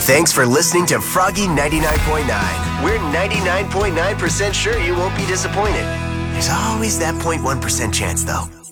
Thanks for listening to Froggy 99.9. We're 99.9% sure you won't be disappointed. There's always that 0.1% chance, though.